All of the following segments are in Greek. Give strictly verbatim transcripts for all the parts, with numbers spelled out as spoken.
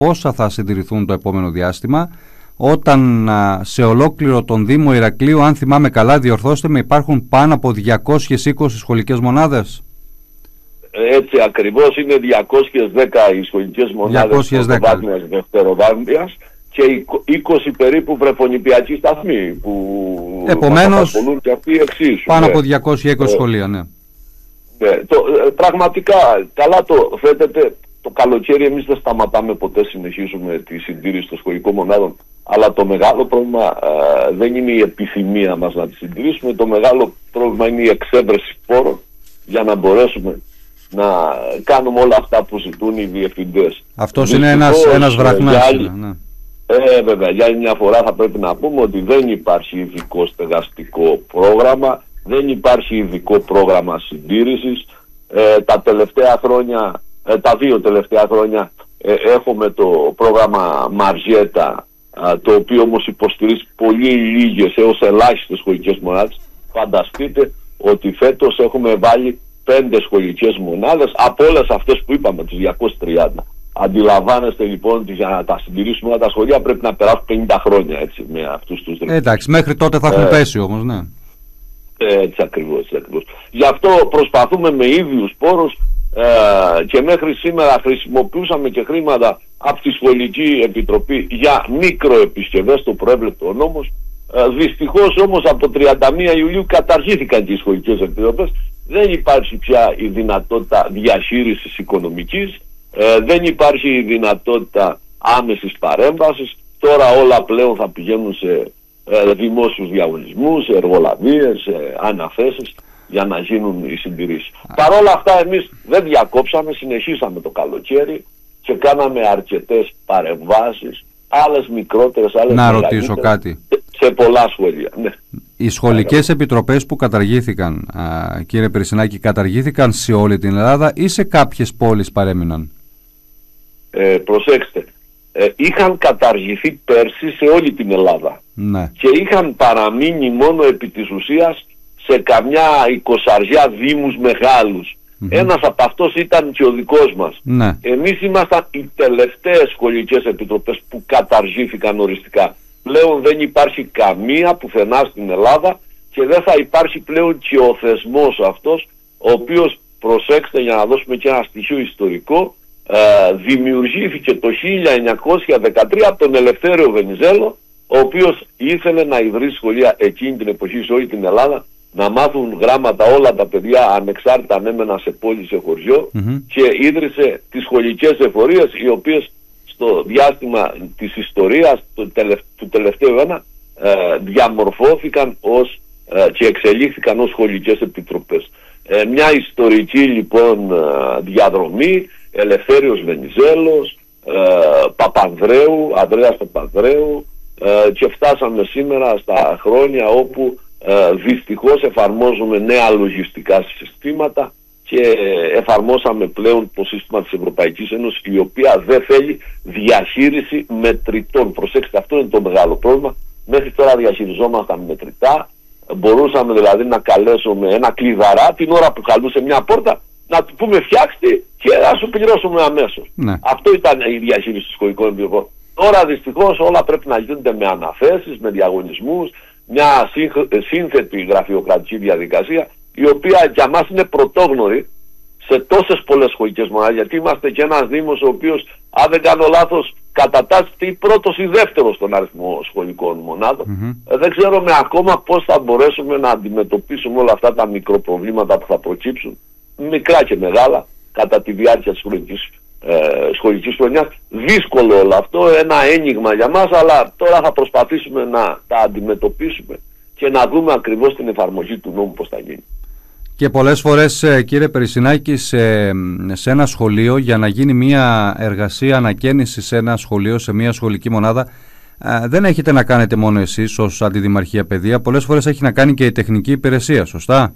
πόσα θα συντηρηθούν το επόμενο διάστημα, όταν σε ολόκληρο τον Δήμο Ηρακλείου, αν θυμάμαι καλά, διορθώστε με, υπάρχουν πάνω από διακόσιες είκοσι σχολικές μονάδες. Έτσι ακριβώς, είναι διακόσιες δέκα οι σχολικές μονάδες πρωτοβάθμιας δευτεροβάθμιας και είκοσι περίπου βρεφονιπιακοί σταθμοί που επομένως, απασχολούν και αυτοί εξίσου. Πάνω ναι. από διακόσια είκοσι ε, σχολεία, ναι. ναι το, ε, πραγματικά, καλά το θέτετε, το καλοκαίρι εμείς δεν σταματάμε ποτέ, συνεχίζουμε τη συντήρηση των σχολικών μονάδων, αλλά το μεγάλο πρόβλημα ε, δεν είναι η επιθυμία μας να τη συντηρήσουμε, το μεγάλο πρόβλημα είναι η εξέβρεση πόρων για να μπορέσουμε να κάνουμε όλα αυτά που ζητούν οι διευθυντές. Αυτός είναι ένας, ένας βραχνάς. Ναι. Ε, βέβαια, για άλλη μια φορά θα πρέπει να πούμε ότι δεν υπάρχει ειδικό στεγαστικό πρόγραμμα, δεν υπάρχει ειδικό πρόγραμμα συντήρησης. Ε, τα τελευταία χρόνια, ε, τα δύο τελευταία χρόνια ε, έχουμε το πρόγραμμα Μαρζέτα, ε, το οποίο όμως υποστηρίζει πολύ λίγες έως ελάχιστες σχολικές μονάδες. Φανταστείτε ότι φέτος έχουμε βάλει πέντε σχολικές μονάδες από όλες αυτές που είπαμε, τις διακόσιες τριάντα. Αντιλαμβάνεστε λοιπόν ότι για να τα συντηρήσουμε όλα τα σχολεία πρέπει να περάσουν πενήντα χρόνια, έτσι, με αυτούς τους ρυθμούς. Εντάξει, μέχρι τότε θα έχουν ε, πέσει όμως, ναι. Έτσι ακριβώς, έτσι ακριβώς. Γι' αυτό προσπαθούμε με ίδιους πόρους ε, και μέχρι σήμερα χρησιμοποιούσαμε και χρήματα από τη Σχολική Επιτροπή για μικροεπισκευές, το προέβλεπτο ο νόμος. Ε, δυστυχώς όμως από τριάντα μία Ιουλίου καταργήθηκαν και οι Σχολικές Επιτροπές. Δεν υπάρχει πια η δυνατότητα διαχείρισης οικονομικής, ε, δεν υπάρχει η δυνατότητα άμεσης παρέμβασης. Τώρα όλα πλέον θα πηγαίνουν σε ε, δημόσιους διαγωνισμούς, σε εργολαβίες, σε αναθέσεις για να γίνουν οι συντηρήσεις. Παρ' όλα αυτά εμείς δεν διακόψαμε, συνεχίσαμε το καλοκαίρι και κάναμε αρκετές παρεμβάσεις, άλλες μικρότερες, άλλες να ρωτήσω κάτι. Σε πολλά σχολεία. Ναι. Οι σχολικές επιτροπές που καταργήθηκαν, α, κύριε Περσινάκη, καταργήθηκαν σε όλη την Ελλάδα ή σε κάποιες πόλεις παρέμειναν? Ε, προσέξτε, ε, είχαν καταργηθεί πέρσι σε όλη την Ελλάδα. Ναι. Και είχαν παραμείνει μόνο επί της ουσίας σε καμιά εικοσαριά δήμους μεγάλους. Mm-hmm. Ένας από αυτός ήταν και ο δικός μας. Ναι. Εμείς ήμασταν οι τελευταίες σχολικές επιτροπές που καταργήθηκαν οριστικά. Πλέον δεν υπάρχει καμία πουθενά στην Ελλάδα και δεν θα υπάρχει πλέον και ο θεσμός αυτός, ο οποίος, προσέξτε για να δώσουμε και ένα στοιχείο ιστορικό, ε, δημιουργήθηκε το χίλια εννιακόσια δεκατρία από τον Ελευθέριο Βενιζέλο, ο οποίος ήθελε να ιδρύσει σχολεία εκείνη την εποχή σε όλη την Ελλάδα, να μάθουν γράμματα όλα τα παιδιά ανεξάρτητα αν έμεναν σε πόλη, σε χωριό, mm-hmm. και ίδρυσε τις σχολικές εφορίες, οι οποίες στο διάστημα της ιστορίας του, τελευ, του τελευταίου αιώνα ε, διαμορφώθηκαν ως, ε, και εξελίχθηκαν ως σχολικές επιτροπές. Ε, μια ιστορική λοιπόν ε, διαδρομή, Ελευθέριος Βενιζέλος, ε, Παπανδρέου, Ανδρέας Παπανδρέου, ε, και φτάσαμε σήμερα στα χρόνια όπου ε, δυστυχώς εφαρμόζουμε νέα λογιστικά συστήματα και εφαρμόσαμε πλέον το σύστημα της Ευρωπαϊκής Ένωσης, η οποία δεν θέλει διαχείριση μετρητών. Προσέξτε, αυτό είναι το μεγάλο πρόβλημα. Μέχρι τώρα διαχειριζόμασταν μετρητά, μπορούσαμε δηλαδή να καλέσουμε ένα κλειδαρά την ώρα που καλούσε μια πόρτα, να του πούμε φτιάξτε και να σου πληρώσουμε αμέσως. Ναι. Αυτό ήταν η διαχείριση των σχολικών επιτροπών. Τώρα δυστυχώς όλα πρέπει να γίνονται με αναθέσεις, με διαγωνισμούς, μια σύνθετη γραφειοκρατική διαδικασία, η οποία για μας είναι πρωτόγνωρη σε τόσες πολλές σχολικές μονάδες, γιατί είμαστε και ένας δήμος ο οποίος, αν δεν κάνω λάθος, κατατάσσεται ή πρώτος ή δεύτερος στον αριθμό σχολικών μονάδων. Mm-hmm. Ε, δεν ξέρουμε ακόμα πώς θα μπορέσουμε να αντιμετωπίσουμε όλα αυτά τα μικροπροβλήματα που θα προκύψουν, μικρά και μεγάλα, κατά τη διάρκεια της σχολικής, ε, σχολικής χρονιάς. Δύσκολο όλο αυτό, ένα ένιγμα για μας, αλλά τώρα θα προσπαθήσουμε να τα αντιμετωπίσουμε και να δούμε ακριβώς την εφαρμογή του νόμου πώς θα γίνει. Και πολλές φορές, κύριε Περσινάκη, σε, σε ένα σχολείο, για να γίνει μια εργασία ανακαίνιση σε ένα σχολείο, σε μια σχολική μονάδα, δεν έχετε να κάνετε μόνο εσείς ως Αντιδημαρχία Παιδεία, πολλές φορές έχει να κάνει και η τεχνική υπηρεσία, σωστά?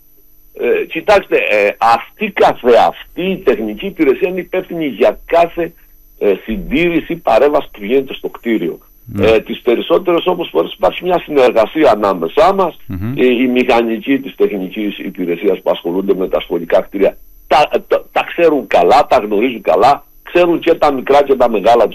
Ε, κοιτάξτε, ε, αυτή καθεαυτή η τεχνική υπηρεσία είναι υπεύθυνη για κάθε ε, συντήρηση παρέμβαση που γίνεται στο κτίριο. Mm. Ε, τις περισσότερες όμως φορές υπάρχει μια συνεργασία ανάμεσά μας. Mm-hmm. ε, οι μηχανικοί της τεχνικής υπηρεσίας που ασχολούνται με τα σχολικά κτίρια τα, τα, τα ξέρουν καλά, τα γνωρίζουν καλά, ξέρουν και τα μικρά και τα μεγάλα